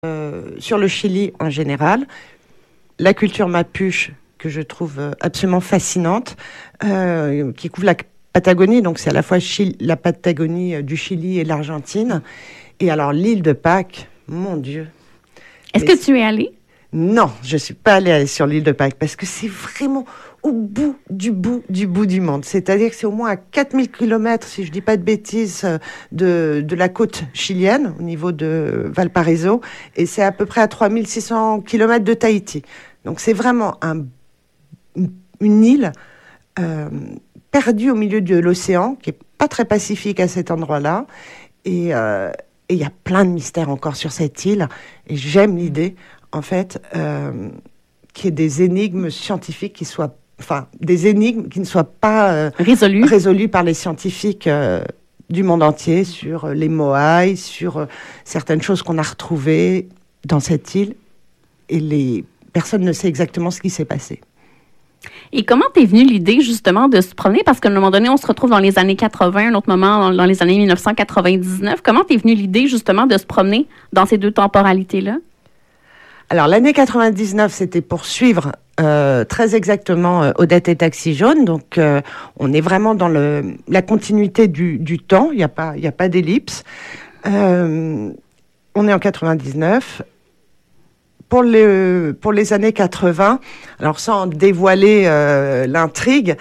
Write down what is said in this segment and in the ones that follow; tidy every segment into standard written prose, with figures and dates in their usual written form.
sur le Chili en général, la culture mapuche que je trouve absolument fascinante, qui couvre la Patagonie, donc c'est à la fois la Patagonie du Chili et l'Argentine. Et alors l'île de Pâques, mon Dieu. Est-ce que tu es allée? Non, je ne suis pas allée sur l'île de Pâques parce que c'est vraiment au bout du monde. C'est-à-dire que c'est au moins à 4000 kilomètres, si je ne dis pas de bêtises, de la côte chilienne, au niveau de Valparaiso, et c'est à peu près à 3600 kilomètres de Tahiti. Donc c'est vraiment une île perdue au milieu de l'océan, qui n'est pas très pacifique à cet endroit-là, et il y a plein de mystères encore sur cette île, et j'aime l'idée, en fait, qu'il y ait des énigmes scientifiques des énigmes qui ne soient pas résolues par les scientifiques du monde entier sur les moaïs, sur certaines choses qu'on a retrouvées dans cette île, et personne ne sait exactement ce qui s'est passé. Et comment t'es venue l'idée, justement, de se promener? Parce qu'à un moment donné, on se retrouve dans les années 80, un autre moment dans les années 1999. Comment t'es venue l'idée, justement, de se promener dans ces deux temporalités-là? Alors, l'année 99, c'était pour suivre très exactement Odette et Taxi Jaune. Donc, on est vraiment dans la continuité du temps. Il n'y a pas d'ellipse. On est en 99. Pour les années 80, alors sans dévoiler l'intrigue,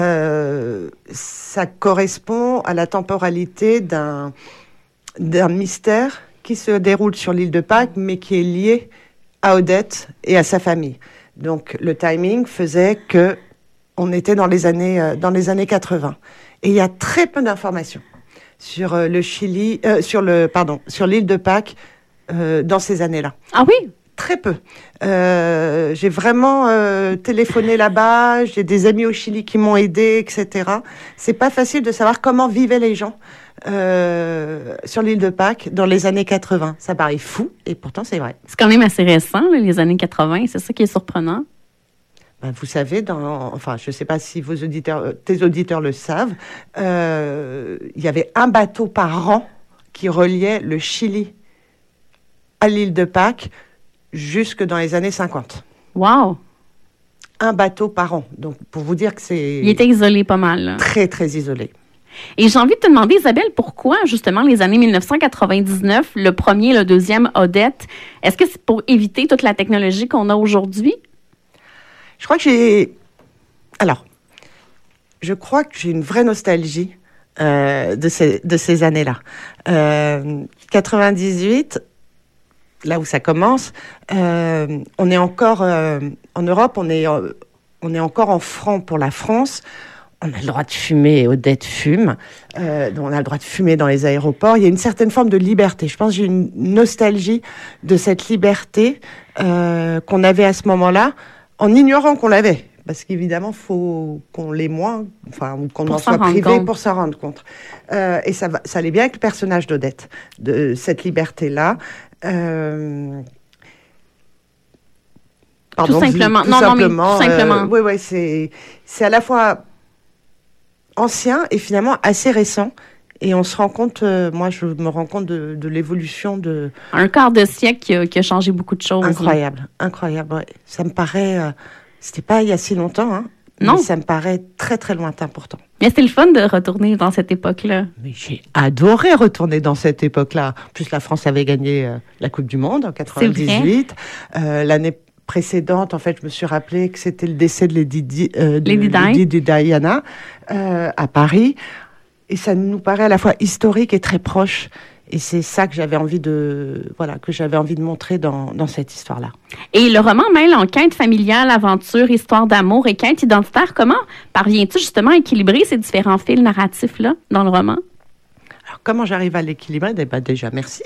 ça correspond à la temporalité d'un mystère qui se déroule sur l'île de Pâques, mais qui est lié à Odette et à sa famille. Donc le timing faisait que on était dans les années 80. Et il y a très peu d'informations sur le Chili, sur l'île de Pâques dans ces années-là. Ah oui? Très peu. J'ai vraiment téléphoné là-bas, j'ai des amis au Chili qui m'ont aidé, etc. C'est pas facile de savoir comment vivaient les gens sur l'île de Pâques dans les années 80. Ça paraît fou, et pourtant c'est vrai. C'est quand même assez récent, là, les années 80, c'est ça qui est surprenant. Ben, vous savez, je ne sais pas si tes auditeurs le savent, il y avait un bateau par an qui reliait le Chili à l'île de Pâques jusque dans les années 50. Wow! Un bateau par an. Donc, pour vous dire que c'est... Il était isolé pas mal, là. Très, très isolé. Et j'ai envie de te demander, Isabelle, pourquoi, justement, les années 1999, le premier, le deuxième, Odette, est-ce que c'est pour éviter toute la technologie qu'on a aujourd'hui? Je crois que j'ai une vraie nostalgie de ces années-là. 98... là où ça commence, on est encore en Europe, on est encore en franc pour la France. On a le droit de fumer, Odette fume. Donc on a le droit de fumer dans les aéroports. Il y a une certaine forme de liberté. Je pense que j'ai une nostalgie de cette liberté qu'on avait à ce moment-là, en ignorant qu'on l'avait. Parce qu'évidemment, il faut qu'on l'ait moins, ou qu'on en soit privé pour s'en rendre compte. Et ça allait bien avec le personnage d'Odette, de cette liberté-là. Tout simplement. Tout simplement. Oui, c'est à la fois ancien et finalement assez récent. Et on se rend compte, moi je me rends compte de l'évolution de... Un quart de siècle qui a changé beaucoup de choses. Incroyable, ouais. Ça me paraît... c'était pas il y a si longtemps, hein. Non. Mais ça me paraît très, très lointain pourtant. Mais c'était le fun de retourner dans cette époque-là. Mais j'ai adoré retourner dans cette époque-là. En plus, la France avait gagné la Coupe du Monde en 98. L'année précédente, en fait, je me suis rappelé que c'était le décès de Lady Diana à Paris. Et ça nous paraît à la fois historique et très proche. Et c'est ça que j'avais envie de montrer dans cette histoire-là. Et le roman mêle enquête familiale, aventure, histoire d'amour et quête identitaire. Comment parviens-tu justement à équilibrer ces différents fils narratifs-là dans le roman? Alors, comment j'arrive à l'équilibrer? Déjà, merci.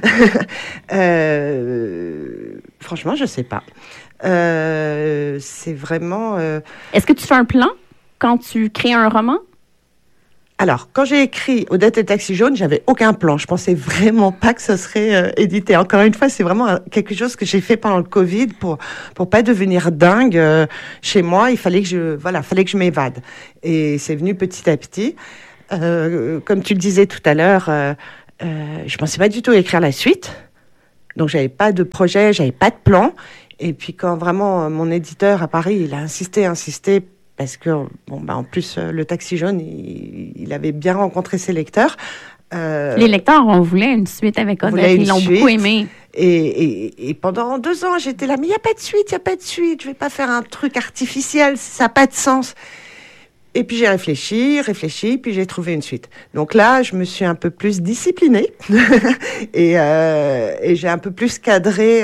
Franchement, je ne sais pas. C'est vraiment... Est-ce que tu fais un plan quand tu crées un roman? Alors, quand j'ai écrit Odette et Taxi Jaune, j'avais aucun plan. Je pensais vraiment pas que ce serait édité. Encore une fois, c'est vraiment quelque chose que j'ai fait pendant le Covid pour pas devenir dingue chez moi. Il fallait que je m'évade. Et c'est venu petit à petit. Comme tu le disais tout à l'heure, je pensais pas du tout écrire la suite. Donc, j'avais pas de projet, j'avais pas de plan. Et puis, quand vraiment mon éditeur à Paris, il a insisté, parce que, en plus, le Taxi jaune, il avait bien rencontré ses lecteurs. Les lecteurs, on voulait une suite avec Odette. Ils l'ont beaucoup aimé. Et pendant 2 ans, j'étais là, mais il n'y a pas de suite. Je vais pas faire un truc artificiel, ça n'a pas de sens. Et puis j'ai réfléchi, puis j'ai trouvé une suite. Donc là, je me suis un peu plus disciplinée et j'ai un peu plus cadré,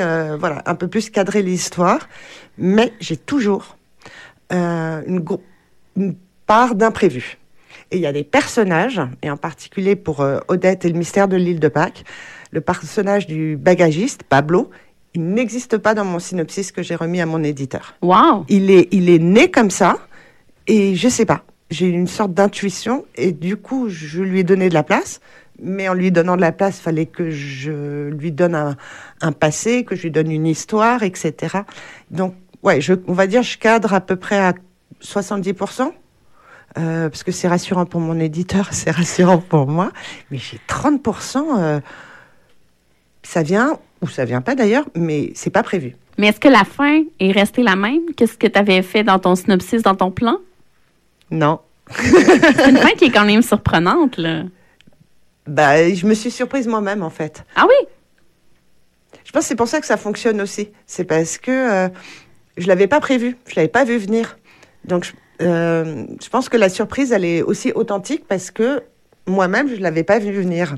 l'histoire. Mais j'ai toujours une part d'imprévu. Et il y a des personnages, et en particulier pour Odette et le mystère de l'île de Pâques, le personnage du bagagiste, Pablo, il n'existe pas dans mon synopsis que j'ai remis à mon éditeur. Wow. Il est né comme ça. Et je sais pas, j'ai une sorte d'intuition et du coup, je lui ai donné de la place. Mais en lui donnant de la place, il fallait que je lui donne un passé, que je lui donne une histoire, etc. Donc, ouais, on va dire, je cadre à peu près à 70%. Parce que c'est rassurant pour mon éditeur, c'est rassurant pour moi. Mais j'ai 30%, ça vient, ou ça vient pas d'ailleurs, mais c'est pas prévu. Mais est-ce que la fin est restée la même que ce que tu avais fait dans ton synopsis, dans ton plan? Non. C'est une fin qui est quand même surprenante, là. Je me suis surprise moi-même, en fait. Ah oui? Je pense que c'est pour ça que ça fonctionne aussi. C'est parce que je l'avais pas prévu, je l'avais pas vu venir. Donc, je pense que la surprise, elle est aussi authentique parce que moi-même, je l'avais pas vu venir.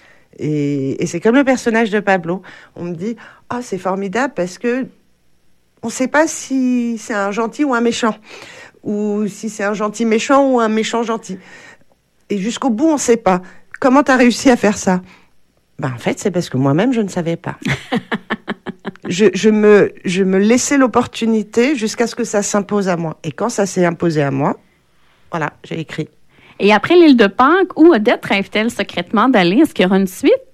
Et c'est comme le personnage de Pablo. On me dit, c'est formidable parce que on sait pas si c'est un gentil ou un méchant. Ou si c'est un gentil méchant ou un méchant gentil. Et jusqu'au bout, on sait pas. Comment tu as réussi à faire ça? En fait, c'est parce que moi-même, je ne savais pas. Je me laissais l'opportunité jusqu'à ce que ça s'impose à moi. Et quand ça s'est imposé à moi, voilà, j'ai écrit. Et après l'île de Pâques, où Odette rêve-t-elle secrètement d'aller? Est-ce qu'il y aura une suite?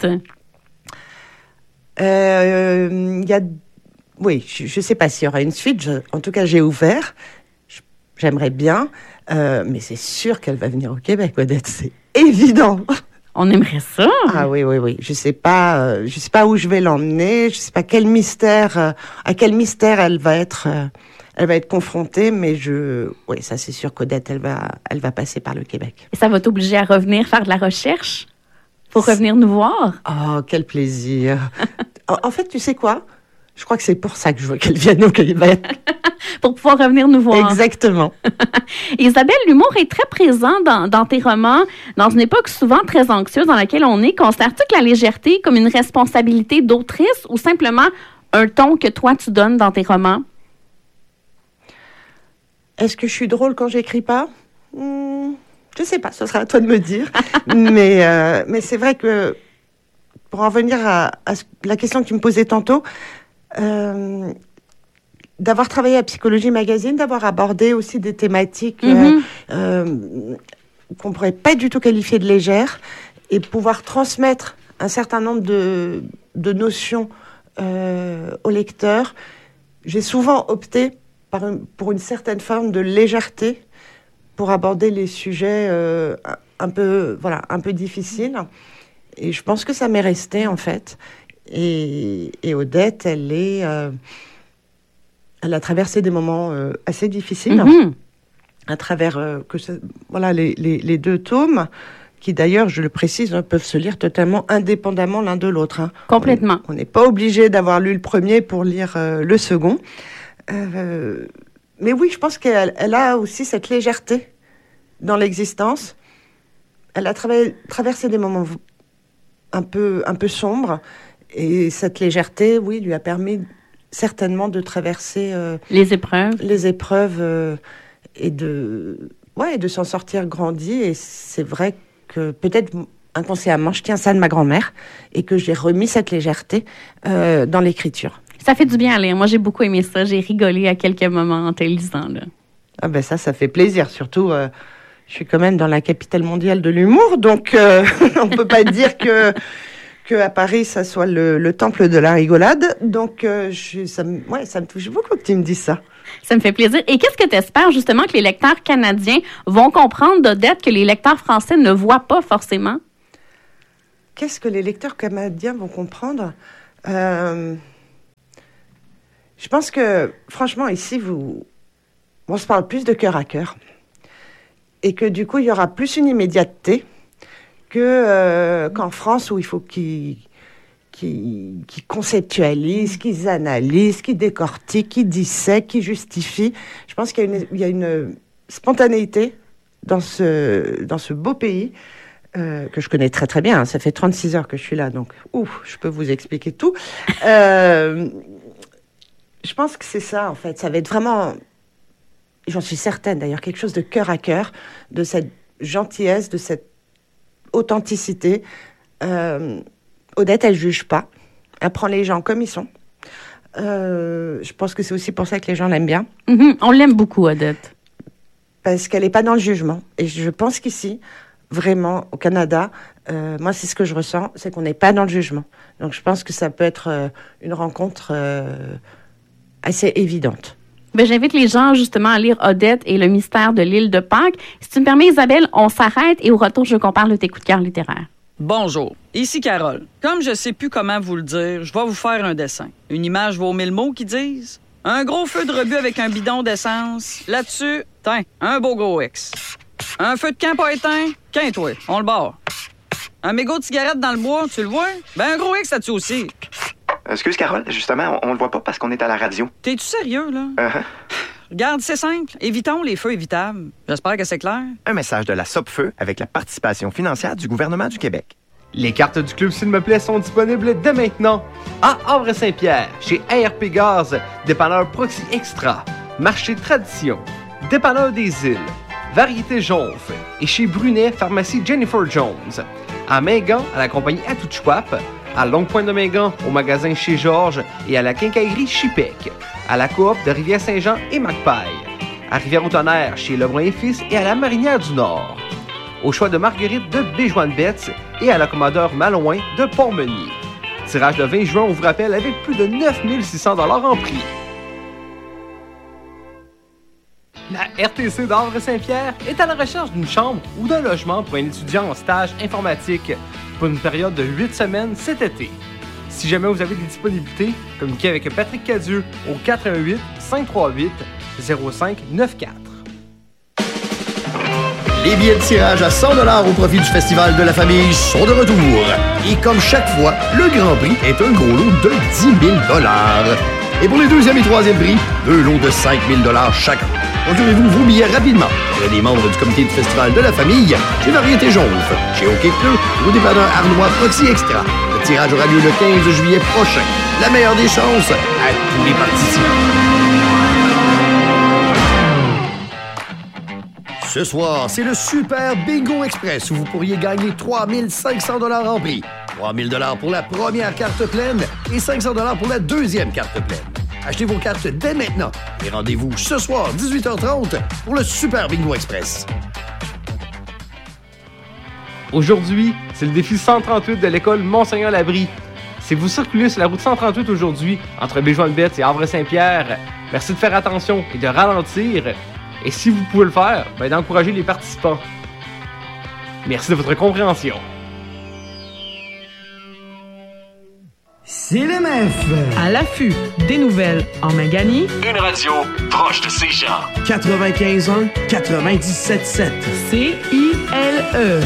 Oui, je ne sais pas s'il y aura une suite. En tout cas, j'ai ouvert. J'aimerais bien. Mais c'est sûr qu'elle va venir au Québec, Odette. C'est évident. On aimerait ça. Ah oui. Je sais pas où je vais l'emmener. Je sais pas à quel mystère elle va être confrontée. Mais oui, ça c'est sûr qu'Odette, elle va passer par le Québec. Et ça va t'obliger à revenir faire de la recherche pour revenir nous voir. Oh, quel plaisir. En fait, tu sais quoi? Je crois que c'est pour ça que je veux qu'elle vienne au Québec. Pour pouvoir revenir nous voir. Exactement. Isabelle, l'humour est très présent dans tes romans, dans une époque souvent très anxieuse dans laquelle on est. Considères-tu que la légèreté comme une responsabilité d'autrice ou simplement un ton que toi tu donnes dans tes romans? Est-ce que je suis drôle quand j'écris pas? Je sais pas, ce sera à toi de me dire. mais c'est vrai que pour en venir à la question que tu me posais tantôt, d'avoir travaillé à Psychologie Magazine, d'avoir abordé aussi des thématiques qu'on pourrait pas du tout qualifier de légères et pouvoir transmettre un certain nombre de notions aux lecteurs. J'ai souvent opté pour une certaine forme de légèreté pour aborder les sujets un peu difficiles. Et je pense que ça m'est resté, en fait. Et Odette, elle a traversé des moments assez difficiles à travers les 2 tomes, qui d'ailleurs, je le précise, peuvent se lire totalement indépendamment l'un de l'autre. Complètement. On n'est pas obligé d'avoir lu le premier pour lire le second. Mais oui, je pense qu'elle a aussi cette légèreté dans l'existence. Elle a traversé des moments un peu sombres. Et cette légèreté, oui, lui a permis certainement de traverser les épreuves et de s'en sortir grandi. Et c'est vrai que peut-être inconsciemment, je tiens ça de ma grand-mère et que j'ai remis cette légèreté dans l'écriture. Ça fait du bien à lire. Moi, j'ai beaucoup aimé ça. J'ai rigolé à quelques moments en te lisant, là. Ah ben ça fait plaisir. Surtout, je suis quand même dans la capitale mondiale de l'humour, donc on peut pas dire que à Paris, ça soit le temple de la rigolade. Donc, ça me touche beaucoup que tu me dises ça. Ça me fait plaisir. Et qu'est-ce que tu espères, justement, que les lecteurs canadiens vont comprendre d'Odette que les lecteurs français ne voient pas forcément? Qu'est-ce que les lecteurs canadiens vont comprendre? Je pense que, franchement, ici, on se parle plus de cœur à cœur. Et que du coup, il y aura plus une immédiateté qu'en France, où il faut qu'ils conceptualisent, qu'ils analysent, qu'ils décortiquent, qu'ils dissèquent, qu'ils justifient. Je pense qu'il y a une spontanéité dans ce beau pays que je connais très très bien. Ça fait 36 heures que je suis là, donc je peux vous expliquer tout. Je pense que c'est ça, en fait. Ça va être vraiment, j'en suis certaine d'ailleurs, quelque chose de cœur à cœur, de cette gentillesse, de cette authenticité. Odette, elle juge pas. Elle prend les gens comme ils sont. Je pense que c'est aussi pour ça que les gens l'aiment bien. On l'aime beaucoup, Odette. Parce qu'elle n'est pas dans le jugement. Et je pense qu'ici, vraiment, au Canada, moi, c'est ce que je ressens, c'est qu'on n'est pas dans le jugement. Donc, je pense que ça peut être une rencontre assez évidente. J'invite les gens, justement, à lire Odette et le mystère de l'île de Pâques. Si tu me permets, Isabelle, on s'arrête et au retour, je compare tes coups de cœur littéraires. Bonjour, ici Carole. Comme je sais plus comment vous le dire, je vais vous faire un dessin. Une image vaut 1000 mots qui disent... Un gros feu de rebut avec un bidon d'essence. Là-dessus, tiens, un beau gros X. Un feu de camp pas éteint, toi, on le barre. Un mégot de cigarette dans le bois, tu le vois? Ben un gros X là-dessus aussi. Excuse, Carole, justement, on le voit pas parce qu'on est à la radio. T'es-tu sérieux, là? Regarde, c'est simple. Évitons les feux évitables. J'espère que c'est clair. Un message de la Sopfeu avec la participation financière du gouvernement du Québec. Les cartes du Club S'il me plaît sont disponibles dès maintenant à Havre-Saint-Pierre, chez ARP Gaz, dépanneur Proxy Extra, Marché Tradition, dépanneur des Îles, Variété Jonf et chez Brunet, pharmacie Jennifer Jones. À Mingan, à la compagnie Atouchouap, à Longue-Pointe-de-Mingan, au magasin chez Georges et à la quincaillerie Chipec, à la coop de Rivière-Saint-Jean et Magpie, à Rivière-au-Tonnerre, chez Lebrun et Fils et à la Marinière du Nord, au choix de Marguerite de Béjoine-Betts et à l'accommodeur Malouin de Port-Meunier. Tirage le 20 juin, on vous rappelle, avec plus de 9600 $ en prix. La RTC d'Havre-Saint-Pierre est à la recherche d'une chambre ou d'un logement pour un étudiant en stage informatique pour une période de 8 semaines cet été. Si jamais vous avez des disponibilités, communiquez avec Patrick Cadieux au 418 538 0594. Les billets de tirage à 100 $ au profit du Festival de la famille sont de retour. Et comme chaque fois, le Grand Prix est un gros lot de 10 000 $. Et pour les deuxième et troisième prix, 2 lots de 5 000 $ chacun. Procurez-vous vos billets rapidement. Auprès des membres du comité du Festival de la famille, chez Variété Jonf, chez OK Pneu, au dépanneur Arnois Proxy Extra. Le tirage aura lieu le 15 juillet prochain. La meilleure des chances à tous les participants. Ce soir, c'est le Super Bingo Express où vous pourriez gagner 3 500 $ en prix. 3 000 $ pour la première carte pleine et 500 $ pour la deuxième carte pleine. Achetez vos cartes dès maintenant et rendez-vous ce soir, 18h30, pour le Super Bingo Express. Aujourd'hui, c'est le défi 138 de l'école Monseigneur-Labrie. Si vous circulez sur la route 138 aujourd'hui, entre Béjoine-Betts et Havre-Saint-Pierre, merci de faire attention et de ralentir. Et si vous pouvez le faire, d'encourager les participants. Merci de votre compréhension. C'est le MEF. À l'affût des nouvelles en Mangani. Une radio proche de ces gens. 95.1, 97.7. CILE.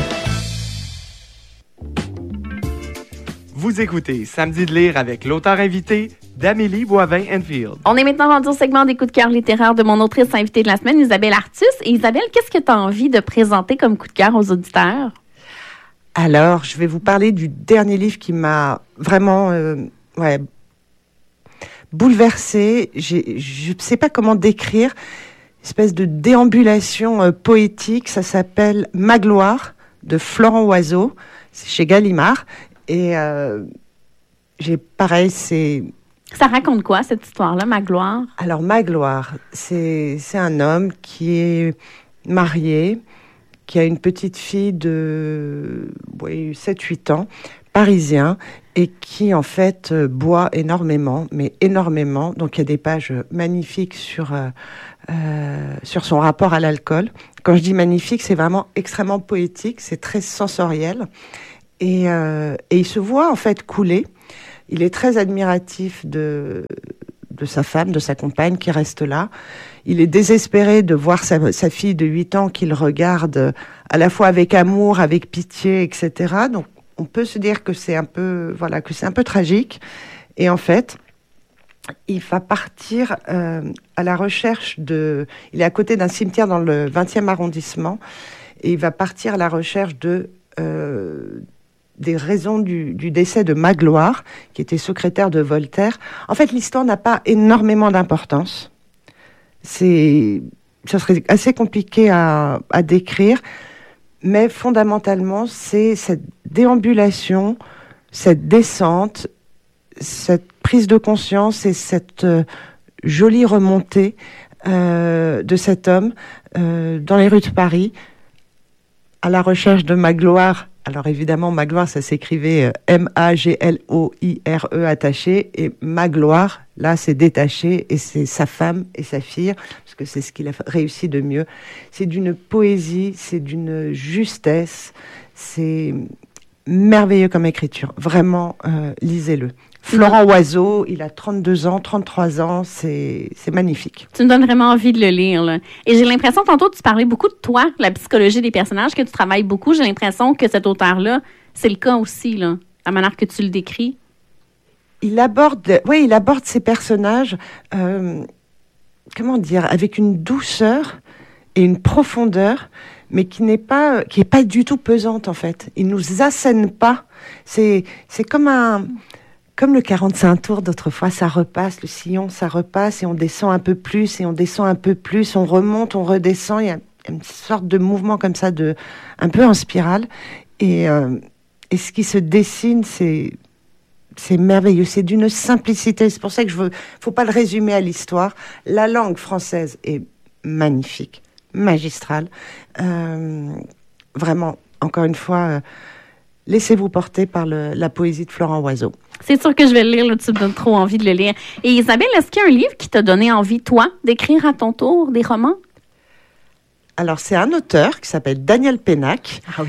Vous écoutez Samedi de lire avec l'auteur invité d'Amélie Boivin-Enfield. On est maintenant rendu au segment des coups de cœur littéraires de mon autrice invitée de la semaine, Isabelle Artus. Et Isabelle, qu'est-ce que tu as envie de présenter comme coup de cœur aux auditeurs? Alors, je vais vous parler du dernier livre qui m'a vraiment bouleversée. Je ne sais pas comment décrire, une espèce de déambulation poétique. Ça s'appelle Ma gloire de Florent Oiseau. C'est chez Gallimard. Et Ça raconte quoi, cette histoire-là, Ma gloire? Alors, Ma gloire, c'est un homme qui est marié, qui a une petite fille de 7-8 ans, parisien, et qui, en fait, boit énormément, mais énormément. Donc, il y a des pages magnifiques sur son rapport à l'alcool. Quand je dis magnifique, c'est vraiment extrêmement poétique, c'est très sensoriel. Et il se voit, en fait, couler. Il est très admiratif de sa femme, de sa compagne qui reste là. Il est désespéré de voir sa fille de 8 ans qu'il regarde à la fois avec amour, avec pitié, etc. Donc, on peut se dire que c'est un peu tragique. Et en fait, il va partir à la recherche il est à côté d'un cimetière dans le 20e arrondissement. Et il va partir à la recherche des raisons du décès de Magloire, qui était secrétaire de Voltaire. En fait, l'histoire n'a pas énormément d'importance. Ça serait assez compliqué à décrire, mais fondamentalement, c'est cette déambulation, cette descente, cette prise de conscience et cette jolie remontée de cet homme dans les rues de Paris, à la recherche de Magloire. Alors évidemment, Magloire, ça s'écrivait M-A-G-L-O-I-R-E attaché, et Magloire, là, c'est détaché, et c'est sa femme et sa fille, parce que c'est ce qu'il a réussi de mieux. C'est d'une poésie, c'est d'une justesse, c'est merveilleux comme écriture. Vraiment, lisez-le. Florent Oiseau, il a 32 ans, 33 ans, c'est magnifique. Tu me donnes vraiment envie de le lire, là. Et j'ai l'impression, tantôt, tu parlais beaucoup de toi, la psychologie des personnages, que tu travailles beaucoup. J'ai l'impression que cet auteur-là, c'est le cas aussi, là, la manière que tu le décris. Il aborde ces personnages, comment dire, avec une douceur et une profondeur, mais qui est pas du tout pesante, en fait. Il nous assène pas. C'est comme le 45 tours d'autrefois, ça repasse, le sillon, ça repasse, et on descend un peu plus, et on descend un peu plus, on remonte, on redescend, il y a une sorte de mouvement comme ça, un peu en spirale, et ce qui se dessine, c'est merveilleux, c'est d'une simplicité, c'est pour ça que faut pas le résumer à l'histoire. La langue française est magnifique, magistrale, vraiment, encore une fois, laissez-vous porter par la poésie de Florent Oiseau. C'est sûr que je vais le lire, là, tu me donnes trop envie de le lire. Et Isabelle, est-ce qu'il y a un livre qui t'a donné envie, toi, d'écrire à ton tour des romans? Alors, c'est un auteur qui s'appelle Daniel Pénac. Ah oui.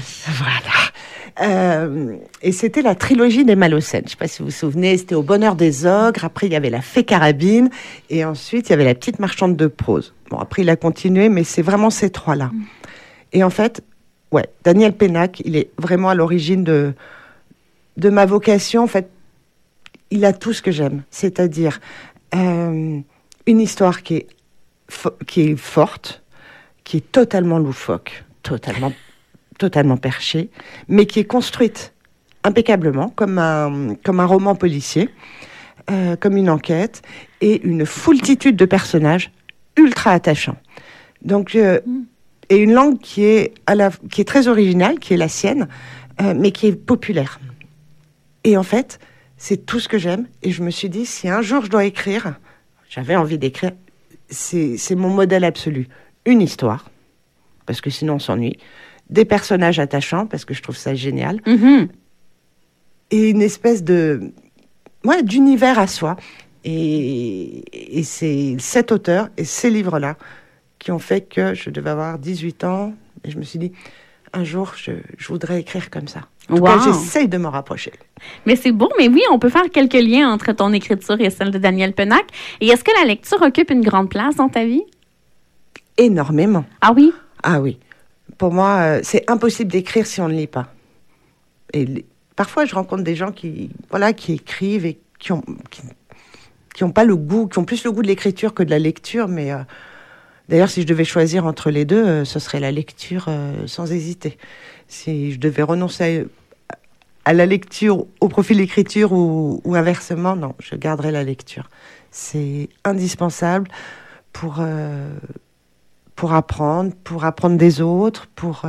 Voilà. Et c'était la trilogie des Malocènes. Je ne sais pas si vous vous souvenez, c'était Au bonheur des ogres. Après, il y avait La Fée Carabine. Et ensuite, il y avait La petite marchande de prose. Bon, après, il a continué, mais c'est vraiment ces trois-là. Et en fait, ouais, Daniel Pénac, il est vraiment à l'origine de ma vocation. En fait, il a tout ce que j'aime. C'est-à-dire une histoire qui est forte, qui est totalement loufoque, totalement perchée, mais qui est construite impeccablement, comme un roman policier, comme une enquête, et une foultitude de personnages ultra attachants. Donc, et une langue qui est très originale, qui est la sienne, mais qui est populaire. Et en fait, c'est tout ce que j'aime. Et je me suis dit, si un jour je dois écrire, j'avais envie d'écrire, c'est mon modèle absolu. Une histoire, parce que sinon on s'ennuie. Des personnages attachants, parce que je trouve ça génial. Mm-hmm. Et une espèce d'univers à soi. Et c'est cet auteur et ces livres-là qui ont fait que je devais avoir 18 ans. Et je me suis dit, un jour, je voudrais écrire comme ça. En tout cas, j'essaye de me rapprocher. Mais c'est beau, mais oui, on peut faire quelques liens entre ton écriture et celle de Daniel Pénac. Et est-ce que la lecture occupe une grande place dans ta vie? Énormément. Ah oui? Ah oui. Pour moi, c'est impossible d'écrire si on ne lit pas. Et parfois, je rencontre des gens qui écrivent et qui ont pas le goût, qui ont plus le goût de l'écriture que de la lecture, mais d'ailleurs, si je devais choisir entre les deux, ce serait la lecture sans hésiter. Si je devais renoncer à la lecture au profit de l'écriture ou inversement, non, je garderais la lecture. C'est indispensable pour apprendre des autres, pour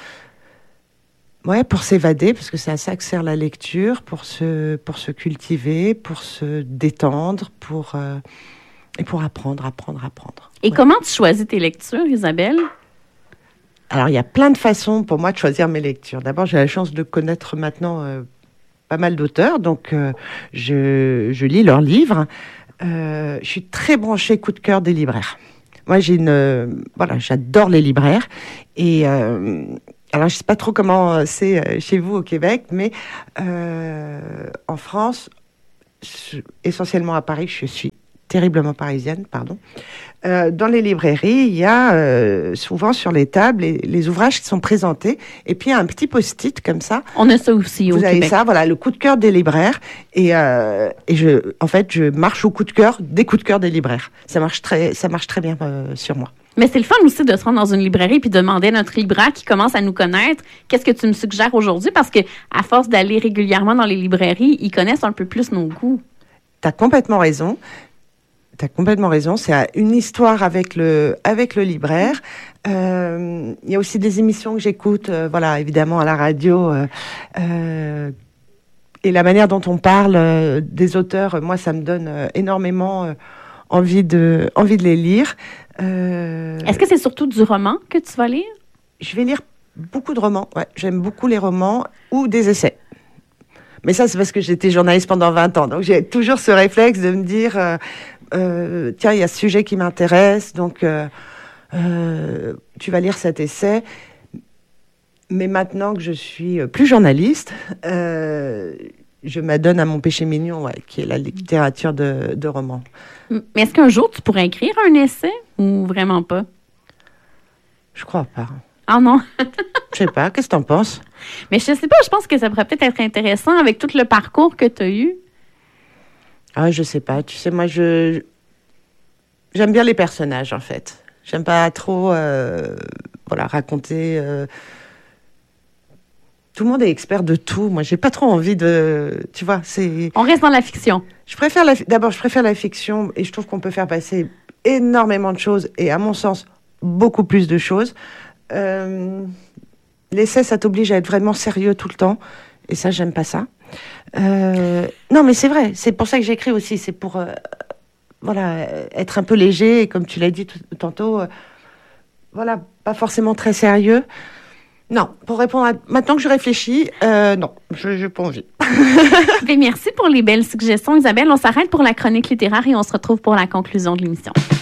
s'évader, parce que c'est à ça que sert la lecture, pour se cultiver, pour se détendre, et pour apprendre. Et comment tu choisis tes lectures, Isabelle? Alors, il y a plein de façons pour moi de choisir mes lectures. D'abord, j'ai la chance de connaître maintenant pas mal d'auteurs, donc je lis leurs livres. Je suis très branchée coup de cœur des libraires. Moi, j'adore les libraires. Et alors, je sais pas trop comment c'est chez vous au Québec, mais en France, essentiellement à Paris, je suis terriblement parisienne, pardon. Dans les librairies, il y a souvent sur les tables les ouvrages qui sont présentés, et puis il y a un petit post-it comme ça. On a ça aussi au Vous avez Québec. ça, voilà, le coup de cœur des libraires, et je marche au coup de cœur des libraires. Ça marche très bien sur moi. Mais c'est le fun aussi de se rendre dans une librairie puis de demander à notre libraire qui commence à nous connaître qu'est-ce que tu me suggères aujourd'hui, parce que à force d'aller régulièrement dans les librairies, ils connaissent un peu plus nos goûts. T'as complètement raison. C'est une histoire avec le libraire. Il y a aussi des émissions que j'écoute, évidemment à la radio. Et la manière dont on parle des auteurs, moi, ça me donne énormément envie de les lire. Est-ce que c'est surtout du roman que tu vas lire? Je vais lire beaucoup de romans. Ouais, j'aime beaucoup les romans ou des essais. Mais ça, c'est parce que j'étais journaliste pendant 20 ans. Donc, j'ai toujours ce réflexe de me dire... tiens, il y a ce sujet qui m'intéresse, donc tu vas lire cet essai. Mais maintenant que je suis plus journaliste, je m'adonne à mon péché mignon, qui est la littérature de romans. Mais est-ce qu'un jour, tu pourrais écrire un essai ou vraiment pas? Je crois pas. Ah non? Je sais pas, qu'est-ce que t'en penses? Mais je sais pas, je pense que ça pourrait peut-être être intéressant avec tout le parcours que tu as eu. Ah, je sais pas. Tu sais, moi, j'aime bien les personnages, en fait. J'aime pas trop, raconter. Tout le monde est expert de tout. Moi, j'ai pas trop envie de. Tu vois, c'est. On reste dans la fiction. D'abord, je préfère la fiction et je trouve qu'on peut faire passer énormément de choses et, à mon sens, beaucoup plus de choses. L'essai, ça t'oblige à être vraiment sérieux tout le temps. Et ça, j'aime pas ça. Non, mais c'est vrai. C'est pour ça que j'écris aussi. C'est pour, être un peu léger. Et comme tu l'as dit tantôt, pas forcément très sérieux. Non, pour répondre maintenant que je réfléchis, non, je n'ai pas envie. Merci pour les belles suggestions, Isabelle. On s'arrête pour la chronique littéraire et on se retrouve pour la conclusion de l'émission.